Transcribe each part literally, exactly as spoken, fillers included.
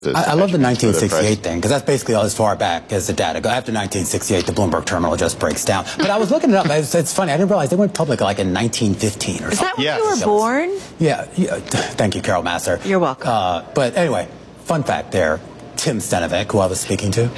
I, I love the nineteen sixty-eight thing, because that's basically as far back as the data go. After nineteen sixty-eight, the Bloomberg terminal just breaks down. But I was looking it up. It's, it's funny. I didn't realize they went public like in nineteen fifteen or Is something. Is that when yes. you were born? Yeah, yeah. Thank you, Carol Massar. You're welcome. Uh, but anyway, fun fact there. Tim Stenovec, who I was speaking to.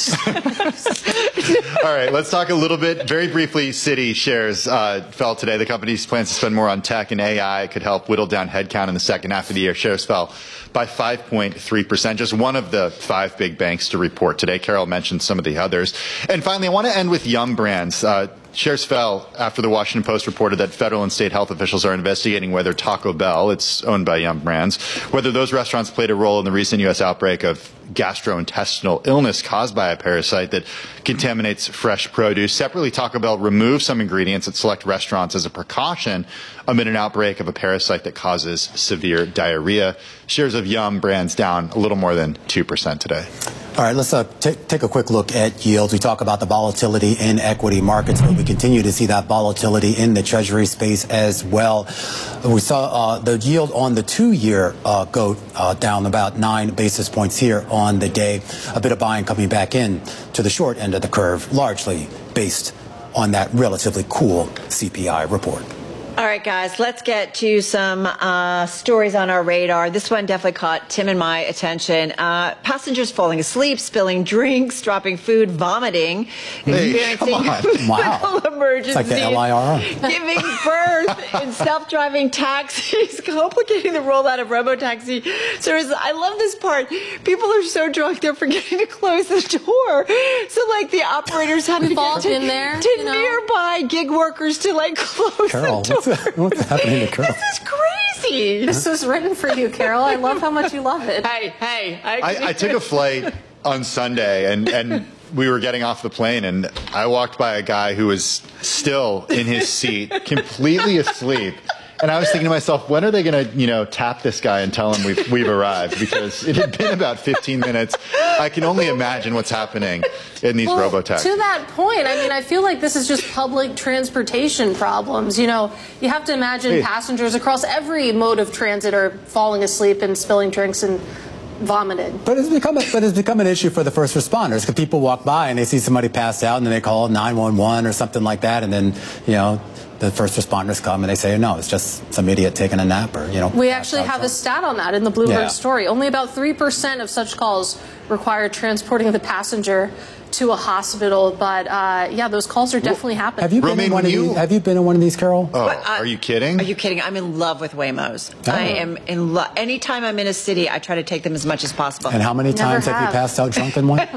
All right, let's talk a little bit, very briefly. Citi shares uh, fell today. The company plans to spend more on tech and A I. It could help whittle down headcount in the second half of the year. Shares fell by five point three percent, just one of the five big banks to report today. Carol mentioned some of the others. And finally, I want to end with Yum Brands. Uh, Shares fell after the Washington Post reported that federal and state health officials are investigating whether Taco Bell, it's owned by Yum Brands, whether those restaurants played a role in the recent U S outbreak of gastrointestinal illness caused by a parasite that contaminates fresh produce. Separately, Taco Bell removed some ingredients at select restaurants as a precaution amid an outbreak of a parasite that causes severe diarrhea. Shares of Yum Brands down a little more than two percent today. All right, let's uh, take a quick look at yields. We talk about the volatility in equity markets, but we continue to see that volatility in the Treasury space as well. We saw uh, the yield on the two-year uh, go uh, down about nine basis points here on the day. A bit of buying coming back in to the short end of the curve, largely based on that relatively cool C P I report. All right, guys, let's get to some uh, stories on our radar. This one definitely caught Tim and my attention. Uh, passengers falling asleep, spilling drinks, dropping food, vomiting, hey, experiencing wow. emergencies, it's like the L I R O. Giving birth in self-driving taxis, complicating the rollout of robotaxi services. I love this part. People are so drunk they're forgetting to close the door. So, like, the operators had to fall get in there to you know? nearby gig workers to, like, close Carol, the door. What's, what's happening to Carol? This is crazy. This was written for you, Carol. I love how much you love it. Hey, hey. I, I, I took a flight on Sunday, and, and we were getting off the plane, and I walked by a guy who was still in his seat, completely asleep. And I was thinking to myself, when are they going to, you know, tap this guy and tell him we've, we've arrived? Because it had been about fifteen minutes. I can only imagine what's happening in these well, robotaxis. To that point, I mean, I feel like this is just public transportation problems. You know, you have to imagine hey. passengers across every mode of transit are falling asleep and spilling drinks and vomiting. But it's become a, but it's become an issue for the first responders, because people walk by and they see somebody passed out and then they call nine one one or something like that, and then, you know, the first responders come and they say, no, it's just some idiot taking a nap, or, you know. We actually have a stat on that in the Bloomberg yeah. story. Only about three percent of such calls require transporting the passenger to a hospital, but uh, yeah, those calls are definitely well, happening. Have you been Romaine, in one of you... these? Have you been in one of these, Carol? Oh, uh, are you kidding? Are you kidding? I'm in love with Waymos. Oh. I am in love. Anytime I'm in a city, I try to take them as much as possible. And how many Never times have. have you passed out drunk in one?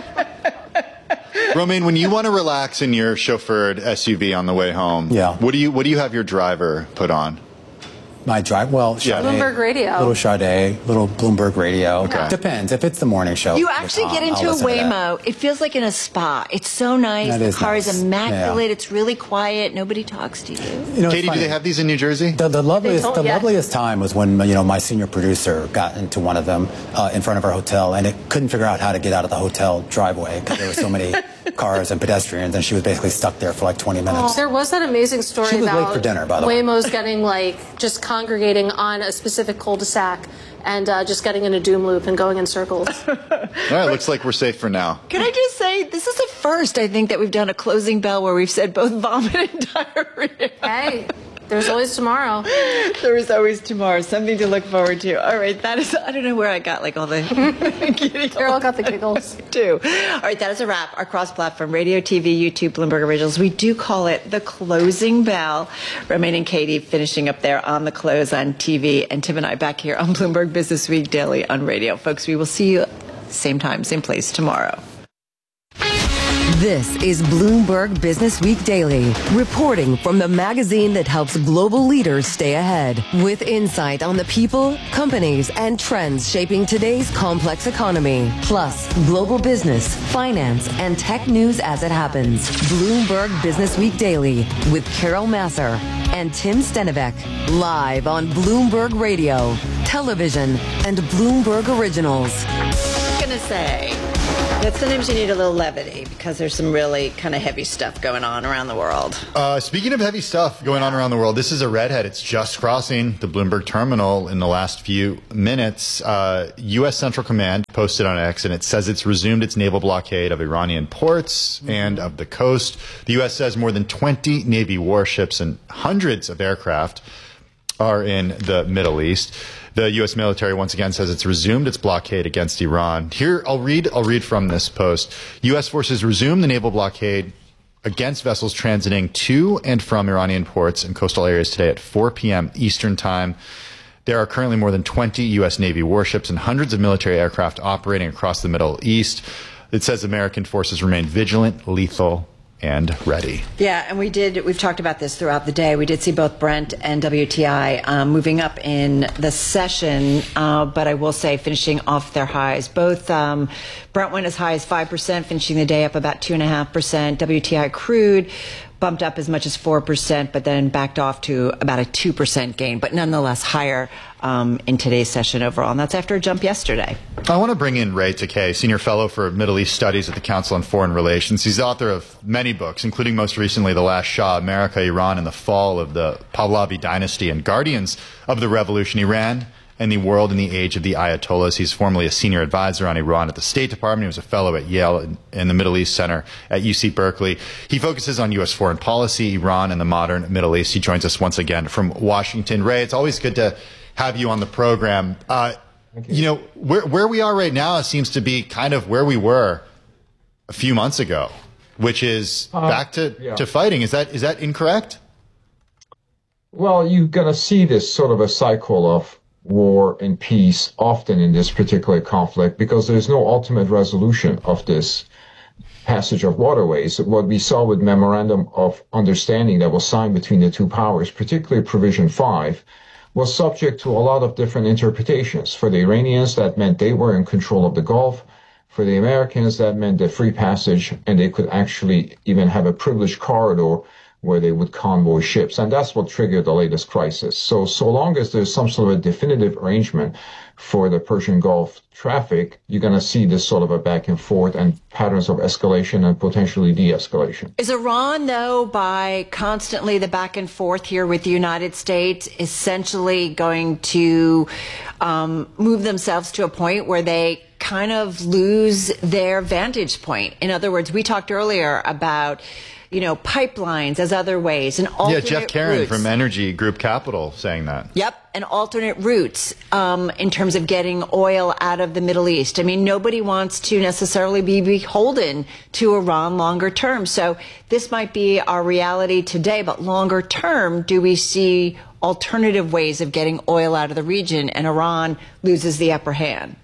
Romaine, when you want to relax in your chauffeured S U V on the way home, yeah. what do you what do you have your driver put on? My drive, well, Sade, Bloomberg Radio. Little Sade, little Bloomberg Radio. Okay. Depends. If it's the morning show. You actually get into a Waymo. It feels like in a spa. It's so nice. That the is car nice. is immaculate. Yeah. It's really quiet. Nobody talks to you. You know, Katie, do they have these in New Jersey? The, the loveliest, the yet. loveliest time was when, you know, my senior producer got into one of them uh, in front of our hotel, and it couldn't figure out how to get out of the hotel driveway because there were so many cars and pedestrians, and she was basically stuck there for like twenty minutes. There was that amazing story She was about late for dinner, by the way. Waymo's getting like just congregating on a specific cul-de-sac and uh, just getting in a doom loop and going in circles. All right, looks like we're safe for now. Can I just say, this is the first, I think, that we've done a closing bell where we've said both vomit and diarrhea. Hey, there's always tomorrow. There is always tomorrow. Something to look forward to. All right, that is, I don't know where I got like all the... Carol got the giggles. too. All right, that is a wrap. Our cross-platform radio, T V, YouTube, Bloomberg Originals. We do call it the closing bell. Romaine and Katie finishing up there on the close on T V, and Tim and I back here on Bloomberg Business Week Daily on radio. Folks, we will see you same time, same place tomorrow. This is Bloomberg Business Week Daily, reporting from the magazine that helps global leaders stay ahead, with insight on the people, companies, and trends shaping today's complex economy, plus global business, finance, and tech news as it happens. Bloomberg Business Week Daily with Carol Massar and Tim Stenovec, live on Bloomberg Radio, television, and Bloomberg Originals. Going to say that sometimes you need a little levity because there's some really kind of heavy stuff going on around the world. Uh, speaking of heavy stuff going on around the world, this is a redhead. It's just crossing the Bloomberg terminal in the last few minutes. Uh, U S Central Command posted on X, and it says it's resumed its naval blockade of Iranian ports mm-hmm. and of the coast. The U S says more than twenty Navy warships and hundreds of aircraft are in the Middle East. The U S military once again says it's resumed its blockade against Iran. Here, I'll read, I'll read from this post. U S forces resume the naval blockade against vessels transiting to and from Iranian ports and coastal areas today at four p.m. Eastern time. There are currently more than twenty U S Navy warships and hundreds of military aircraft operating across the Middle East. It says American forces remain vigilant, lethal, and ready. Yeah, and we did, we've talked about this throughout the day. We did see both Brent and W T I um, moving up in the session, uh, but I will say finishing off their highs. Both um, Brent went as high as five percent, finishing the day up about two point five percent. W T I crude bumped up as much as four percent, but then backed off to about a two percent gain, but nonetheless higher um, in today's session overall. And that's after a jump yesterday. I want to bring in Ray Takei, Senior Fellow for Middle East Studies at the Council on Foreign Relations. He's the author of many books, including most recently The Last Shah, America, Iran, and the Fall of the Pahlavi Dynasty, and Guardians of the Revolution, Iran and the World in the Age of the Ayatollahs. He's formerly a senior advisor on Iran at the State Department. He was a fellow at Yale and the Middle East Center at U C Berkeley. He focuses on U S foreign policy, Iran, and the modern Middle East. He joins us once again from Washington. Ray, it's always good to have you on the program. Uh, you. you know, where, where we are right now seems to be kind of where we were a few months ago, which is uh, back to, yeah. to fighting. Is that is that incorrect? Well, you're going to see this sort of a cycle of war and peace often in this particular conflict because there's no ultimate resolution of this passage of waterways. What we saw with memorandum of understanding that was signed between the two powers, particularly provision five, was subject to a lot of different interpretations. For the Iranians, that meant they were in control of the Gulf. For the Americans, that meant the free passage, and they could actually even have a privileged corridor where they would convoy ships. And that's what triggered the latest crisis. So, so long as there's some sort of a definitive arrangement for the Persian Gulf traffic, you're going to see this sort of a back and forth and patterns of escalation and potentially de-escalation. Is Iran, though, by constantly the back and forth here with the United States, essentially going to um, move themselves to a point where they kind of lose their vantage point? In other words, we talked earlier about you know, pipelines as other ways and alternate Yeah, Jeff Karen routes. from Energy Group Capital saying that. Yep, and alternate routes um, in terms of getting oil out of the Middle East. I mean, nobody wants to necessarily be beholden to Iran longer term. So this might be our reality today, but longer term, do we see alternative ways of getting oil out of the region and Iran loses the upper hand?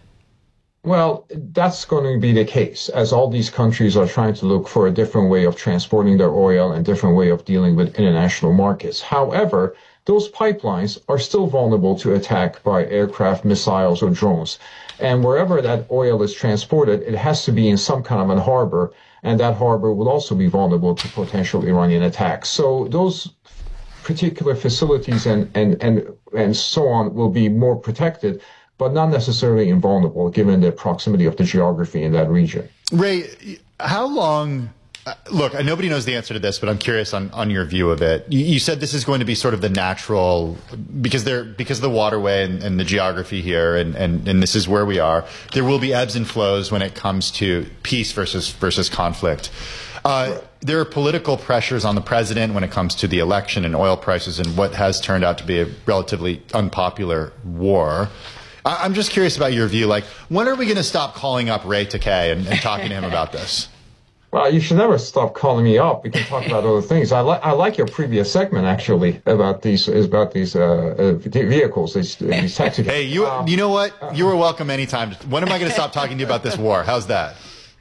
Well, that's going to be the case, as all these countries are trying to look for a different way of transporting their oil and different way of dealing with international markets. However, those pipelines are still vulnerable to attack by aircraft, missiles, or drones. And wherever that oil is transported, it has to be in some kind of a harbor, and that harbor will also be vulnerable to potential Iranian attacks. So those particular facilities and, and, and, and so on will be more protected, but not necessarily invulnerable given the proximity of the geography in that region. Ray, how long, uh, look, nobody knows the answer to this, but I'm curious on, on your view of it. You, you said this is going to be sort of the natural, because there, because of the waterway and, and the geography here, and, and, and this is where we are, there will be ebbs and flows when it comes to peace versus, versus conflict. Uh, there are political pressures on the president when it comes to the election and oil prices and what has turned out to be a relatively unpopular war. I'm just curious about your view. Like, when are we going to stop calling up Ray Takei and, and talking to him about this? Well, you should never stop calling me up. We can talk about other things. I like I like your previous segment actually about these about these uh, uh, vehicles, these, these taxi. Hey, you um, you know what? You were welcome anytime. When am I going to stop talking to you about this war? How's that?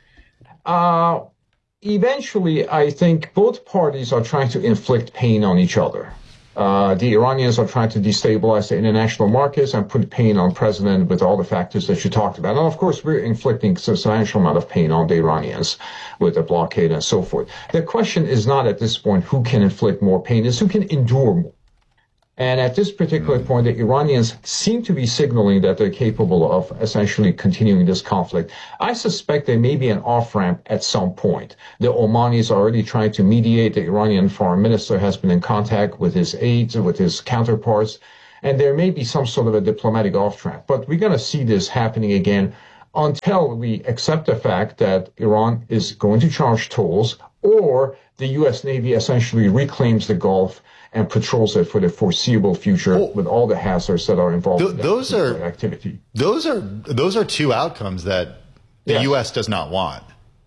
Uh, eventually, I think both parties are trying to inflict pain on each other. Uh, the Iranians are trying to destabilize the international markets and put pain on President with all the factors that you talked about. And of course, we're inflicting substantial amount of pain on the Iranians with the blockade and so forth. The question is not at this point who can inflict more pain, it's who can endure more. And at this particular point, the Iranians seem to be signaling that they're capable of essentially continuing this conflict. I suspect there may be an off-ramp at some point. The Omanis are already trying to mediate. The Iranian foreign minister has been in contact with his aides, with his counterparts, and there may be some sort of a diplomatic off-ramp. But we're going to see this happening again until we accept the fact that Iran is going to charge tolls, or the U S Navy essentially reclaims the Gulf and patrols it for the foreseeable future well, with all the hazards that are involved th- in that those are, activity. Those are those are two outcomes that the yes. U S does not want.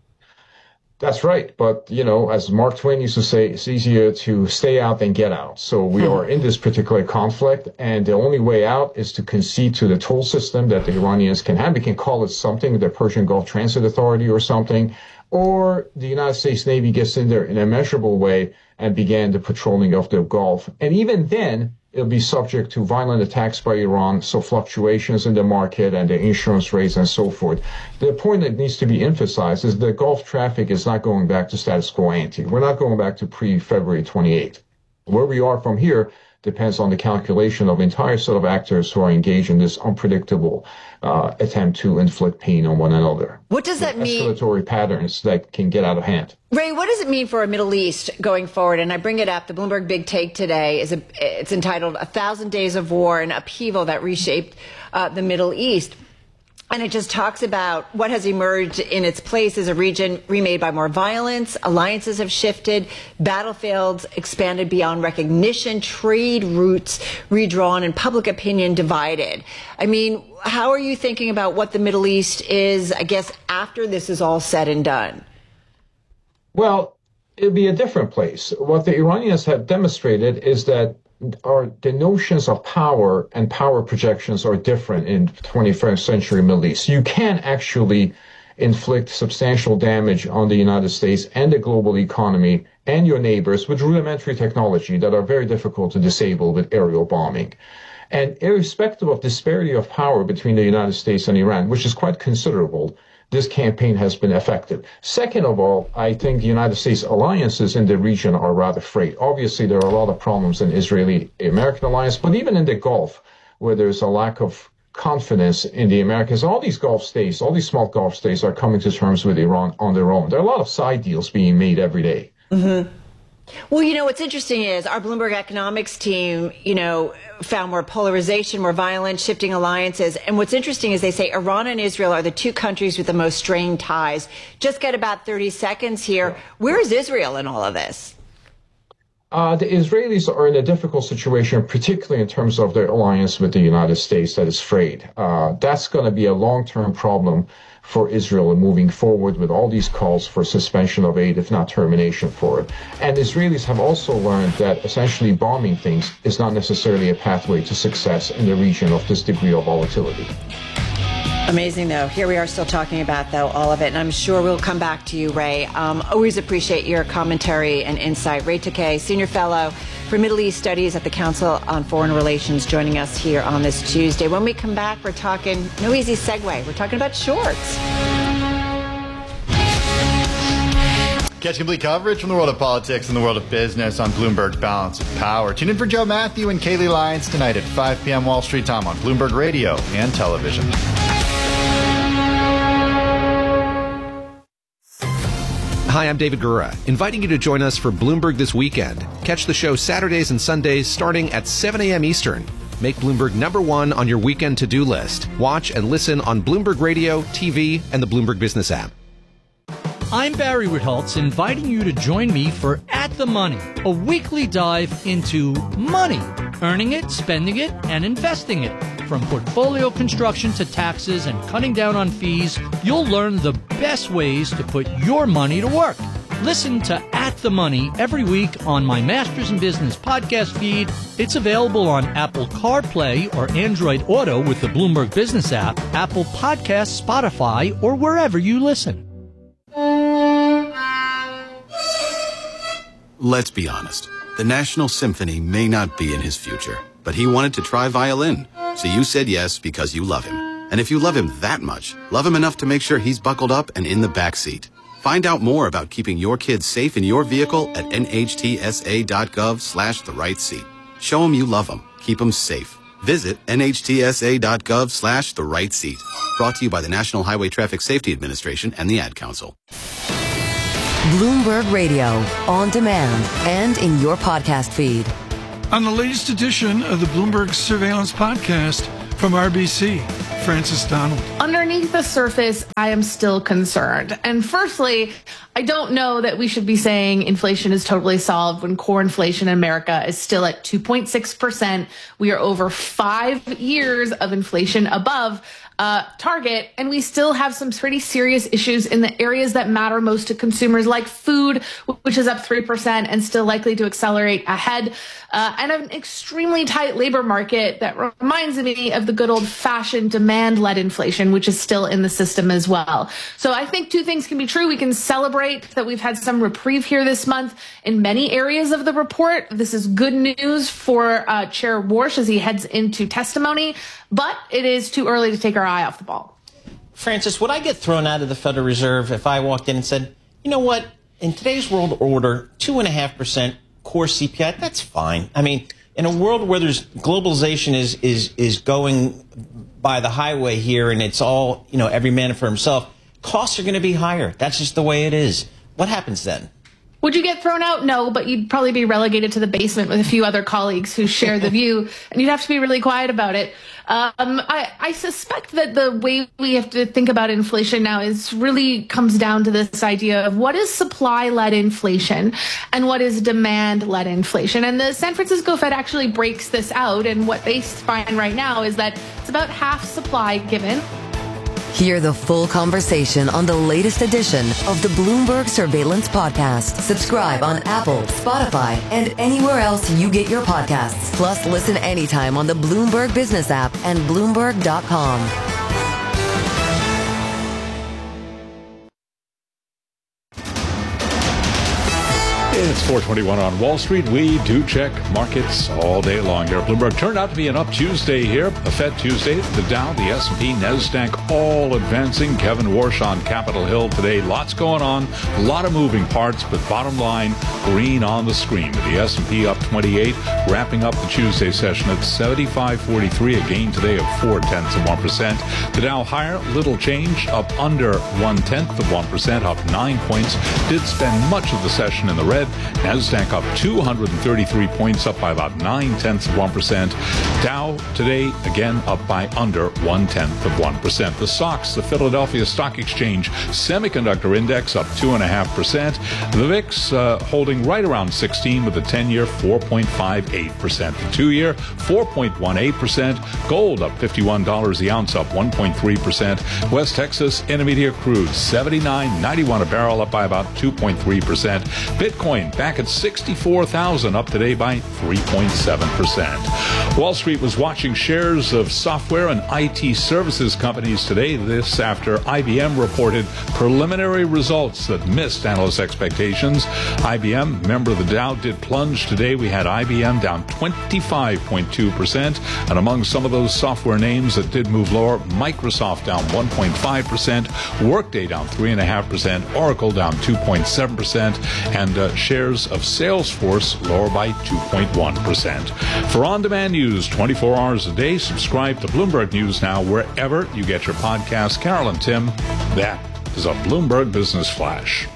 That's right. But, you know, as Mark Twain used to say, it's easier to stay out than get out. So we hmm. are in this particular conflict, and the only way out is to concede to the toll system that the Iranians can have. We can call it something, the Persian Gulf Transit Authority or something, or the United States Navy gets in there in a measurable way and began the patrolling of the Gulf. And even then, it'll be subject to violent attacks by Iran, so fluctuations in the market and the insurance rates and so forth. The point that needs to be emphasized is that Gulf traffic is not going back to status quo ante. We're not going back to pre-February twenty-eighth. Where we are from here depends on the calculation of entire set of actors who are engaged in this unpredictable uh, attempt to inflict pain on one another. What does that mean? Escalatory patterns that can get out of hand. Ray, what does it mean for a Middle East going forward? And I bring it up. The Bloomberg Big Take today is a, it's entitled "A Thousand Days of War and Upheaval That Reshaped uh, the Middle East." And it just talks about what has emerged in its place as a region remade by more violence. Alliances have shifted, battlefields expanded beyond recognition, trade routes redrawn, and public opinion divided. I mean, how are you thinking about what the Middle East is, I guess, after this is all said and done? Well, it'll be a different place. What the Iranians have demonstrated is that Our, the notions of power and power projections are different in twenty-first century Middle East. You can actually inflict substantial damage on the United States and the global economy and your neighbors with rudimentary technology that are very difficult to disable with aerial bombing. And irrespective of disparity of power between the United States and Iran, which is quite considerable, this campaign has been effective. Second of all, I think the United States alliances in the region are rather frayed. Obviously, there are a lot of problems in Israeli-American alliance, but even in the Gulf, where there's a lack of confidence in the Americans, all these Gulf states, all these small Gulf states are coming to terms with Iran on their own. There are a lot of side deals being made every day. Mm-hmm. Well, you know, what's interesting is our Bloomberg economics team, you know, found more polarization, more violence, shifting alliances. And what's interesting is they say Iran and Israel are the two countries with the most strained ties. Just get about thirty seconds here. Where is Israel in all of this? Uh, the Israelis are in a difficult situation, particularly in terms of their alliance with the United States that is frayed. Uh, that's going to be a long-term problem for Israel moving forward with all these calls for suspension of aid, if not termination for it. And Israelis have also learned that essentially bombing things is not necessarily a pathway to success in the region of this degree of volatility. Amazing, though. Here we are still talking about, though, all of it. And I'm sure we'll come back to you, Ray. Um, always appreciate your commentary and insight. Ray Takei, Senior Fellow for Middle East Studies at the Council on Foreign Relations, joining us here on this Tuesday. When we come back, we're talking, no easy segue, we're talking about shorts. Catch complete coverage from the world of politics and the world of business on Bloomberg's Balance of Power. Tune in for Joe Matthew and Kaylee Lyons tonight at five p.m. Wall Street time on Bloomberg Radio and television. Hi, I'm David Gura, inviting you to join us for Bloomberg This Weekend. Catch the show Saturdays and Sundays starting at seven a.m. Eastern. Make Bloomberg number one on your weekend to-do list. Watch and listen on Bloomberg Radio, T V, and the Bloomberg Business app. I'm Barry Ritholtz, inviting you to join me for At the Money, a weekly dive into money, earning it, spending it, and investing it. From portfolio construction to taxes and cutting down on fees, you'll learn the best ways to put your money to work. Listen to At the Money every week on my Masters in Business podcast feed. It's available on Apple CarPlay or Android Auto with the Bloomberg Business app, Apple Podcasts, Spotify, or wherever you listen. Let's be honest. The National Symphony may not be in his future, but he wanted to try violin. So you said yes because you love him. And if you love him that much, love him enough to make sure he's buckled up and in the back seat. Find out more about keeping your kids safe in your vehicle at N H T S A dot gov slash the right seat. Show them you love them. Keep them safe. Visit nhtsa.gov slash the right seat. Brought to you by the National Highway Traffic Safety Administration and the Ad Council. Bloomberg Radio, on demand and in your podcast feed. On the latest edition of the Bloomberg Surveillance Podcast from R B C, Francis Donald. Underneath the surface, I am still concerned. And firstly, I don't know that we should be saying inflation is totally solved when core inflation in America is still at two point six percent. We are over five years of inflation above uh, target, and we still have some pretty serious issues in the areas that matter most to consumers, like food, which is up three percent and still likely to accelerate ahead, uh, and an extremely tight labor market that reminds me of the good old-fashioned demand-led inflation, which is still in the system as well. So I think two things can be true. We can celebrate that we've had some reprieve here this month in many areas of the report. This is good news for uh, Chair Warsh as he heads into testimony, but it is too early to take our eye off the ball. Francis, would I get thrown out of the Federal Reserve if I walked in and said, you know what, in today's world order, two and a half percent core C P I, that's fine. I mean, in a world where there's globalization is is is going by the highway here, and it's all, you know, every man for himself, costs are going to be higher. That's just the way it is. What happens then? Would you get thrown out? No, but you'd probably be relegated to the basement with a few other colleagues who share the view, and you'd have to be really quiet about it. Um, I, I suspect that the way we have to think about inflation now is really comes down to this idea of what is supply-led inflation and what is demand-led inflation. And the San Francisco Fed actually breaks this out, and what they find right now is that it's about half supply given. Hear the full conversation on the latest edition of the Bloomberg Surveillance Podcast. Subscribe on Apple, Spotify, and anywhere else you get your podcasts. Plus, listen anytime on the Bloomberg Business app and Bloomberg dot com. It's four twenty-one on Wall Street. We do check markets all day long here. Bloomberg turned out to be an up Tuesday here, a Fed Tuesday. The Dow, the S and P, NASDAQ all advancing. Kevin Warsh on Capitol Hill today. Lots going on, a lot of moving parts, but bottom line, green on the screen. With the S and P up twenty-eight, wrapping up the Tuesday session at seventy-five forty-three, a gain today of four tenths of one percent. The Dow higher, little change, up under one tenth of one percent, up nine points. Did spend much of the session in the red. NASDAQ up two hundred thirty-three points, up by about nine tenths of one percent. Dow today again up by under one tenth of one percent. The S O X, the Philadelphia Stock Exchange Semiconductor Index, up two and a half percent. The V I X uh, holding right around sixteen with the ten-year four point five eight percent. The two-year four point one eight percent. Gold up fifty-one dollars the ounce, up one point three percent. West Texas Intermediate crude seventy-nine ninety-one a barrel, up by about two point three percent. Bitcoin back at sixty-four thousand, up today by three point seven percent. Wall Street was watching shares of software and I T services companies today. This after I B M reported preliminary results that missed analyst expectations. I B M, member of the Dow, did plunge today. We had I B M down twenty-five point two percent. And among some of those software names that did move lower, Microsoft down one point five percent, Workday down three point five percent, Oracle down two point seven percent, and uh, shares of Salesforce lower by two point one percent. For on-demand news twenty-four hours a day, subscribe to Bloomberg News Now wherever you get your podcasts. Carol and Tim, that is a Bloomberg Business Flash.